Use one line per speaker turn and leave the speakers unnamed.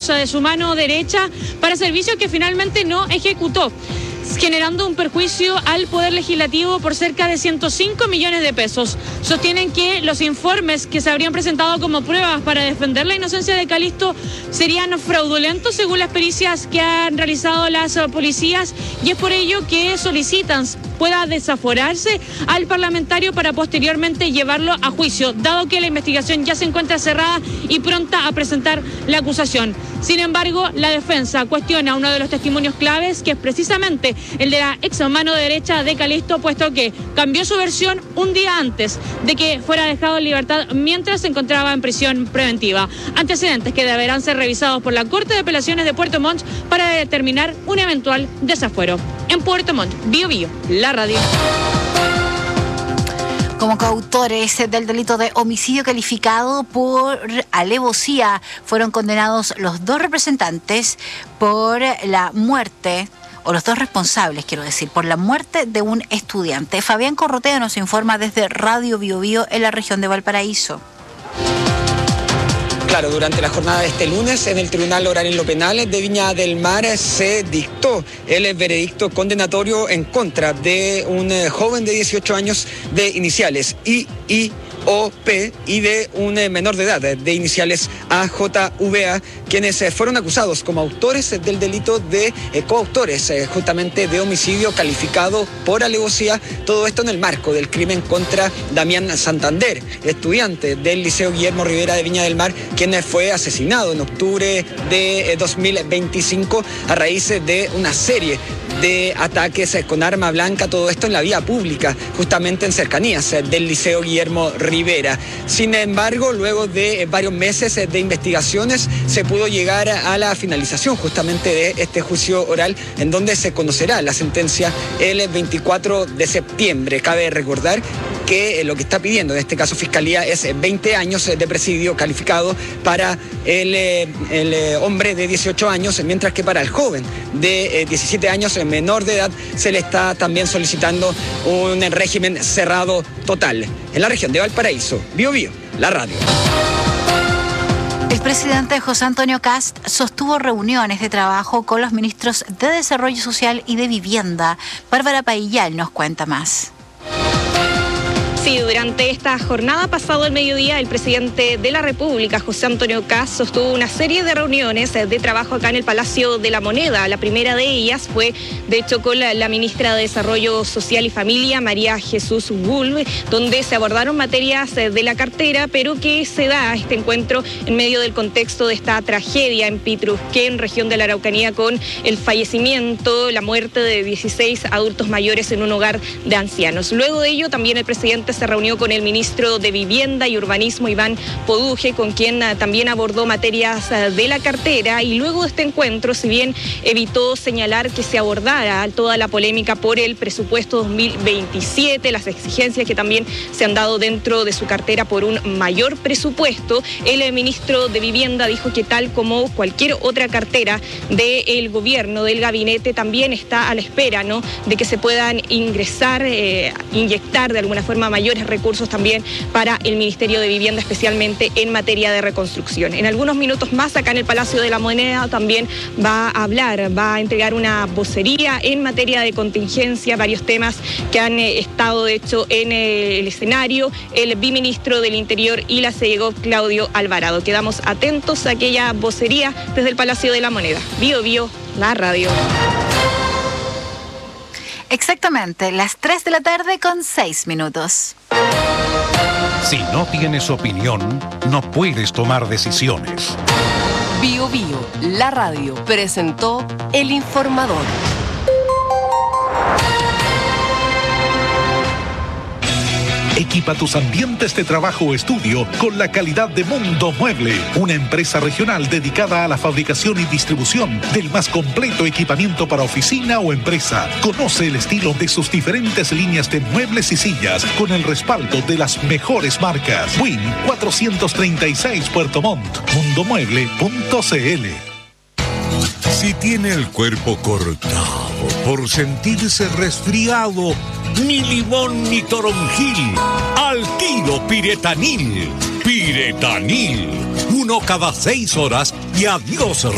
de su mano derecha para servicios que finalmente no ejecutó, generando un perjuicio al Poder Legislativo por cerca de 105 millones de pesos. Sostienen que los informes que se habrían presentado como pruebas para defender la inocencia de Calisto serían fraudulentos según las pericias que han realizado las policías, y es por ello que solicitan pueda desaforarse al parlamentario para posteriormente llevarlo a juicio, dado que la investigación ya se encuentra cerrada y pronta a presentar la acusación. Sin embargo, la defensa cuestiona uno de los testimonios claves, que es precisamente el de la ex mano derecha de Calisto, puesto que cambió su versión un día antes de que fuera dejado en libertad mientras se encontraba en prisión preventiva. Antecedentes que deberán ser revisados por la Corte de Apelaciones de Puerto Montt para determinar un eventual desafuero. En Puerto Montt, Bío Bío, la radio.
Como coautores del delito de homicidio calificado por alevosía, fueron condenados los dos representantes por la muerte, o los dos responsables, quiero decir, por la muerte de un estudiante. Fabián Corrotea nos informa desde Radio Bío Bío en la región de Valparaíso.
Claro, durante la jornada de este lunes en el Tribunal Oral en lo Penal de Viña del Mar se dictó el veredicto condenatorio en contra de un joven de 18 años de iniciales IOP y de un menor de edad de iniciales AJVA, quienes fueron acusados como autores del delito de coautores justamente de homicidio calificado por alevosía, todo esto en el marco del crimen contra Damián Santander, estudiante del Liceo Guillermo Rivera de Viña del Mar, quien fue asesinado en octubre de 2025 a raíz de una serie de ataques con arma blanca, todo esto en la vía pública, justamente en cercanías del Liceo Guillermo Rivera. Sin embargo, luego de varios meses de investigaciones, se pudo llegar a la finalización justamente de este juicio oral, en donde se conocerá la sentencia el 24 de septiembre. Cabe recordar que lo que está pidiendo en este caso Fiscalía es 20 años de presidio calificado para el hombre de 18 años, mientras que para el joven de 17 años menor de edad se le está también solicitando un régimen cerrado total. En la región de Valparaíso, Bío Bío, la radio.
El presidente José Antonio Kast sostuvo reuniones de trabajo con los ministros de Desarrollo Social y de Vivienda. Bárbara Paillal nos cuenta más.
Sí, durante esta jornada pasado el mediodía, el presidente de la República, José Antonio Kast, sostuvo una serie de reuniones de trabajo acá en el Palacio de la Moneda. La primera de ellas fue, de hecho, con la ministra de Desarrollo Social y Familia, María Jesús Gulb, donde se abordaron materias de la cartera, pero que se da este encuentro en medio del contexto de esta tragedia en Pitrusquén, región de la Araucanía, con el fallecimiento, la muerte de 16 adultos mayores en un hogar de ancianos. Luego de ello, también el presidente se reunió con el ministro de Vivienda y Urbanismo, Iván Poduje, con quien también abordó materias de la cartera, y luego de este encuentro, si bien evitó señalar que se abordara toda la polémica por el presupuesto 2027, las exigencias que también se han dado dentro de su cartera por un mayor presupuesto, el ministro de Vivienda dijo que tal como cualquier otra cartera del gobierno, del gabinete, también está a la espera, ¿no?, de que se puedan ingresar, inyectar de alguna forma mayores recursos también para el Ministerio de Vivienda, especialmente en materia de reconstrucción. En algunos minutos más, acá en el Palacio de la Moneda, también va a hablar, va a entregar una vocería en materia de contingencia, varios temas que han estado, de hecho, en el escenario, el viceministro del Interior y la CEGOV, Claudio Alvarado. Quedamos atentos a aquella vocería desde el Palacio de la Moneda. Bío Bío, la radio.
Exactamente, las 3 de la tarde con 6 minutos.
Si no tienes opinión, no puedes tomar decisiones.
Bío Bío, la radio, presentó El Informador.
Equipa tus ambientes de trabajo o estudio con la calidad de Mundo Mueble, una empresa regional dedicada a la fabricación y distribución del más completo equipamiento para oficina o empresa. Conoce el estilo de sus diferentes líneas de muebles y sillas con el respaldo de las mejores marcas. Win 436 Puerto Montt, mundomueble.cl.
Si tiene el cuerpo cortado por sentirse resfriado, ni limón ni toronjil, al tiro Piretanil. Piretanil, 1 cada 6 horas y adiós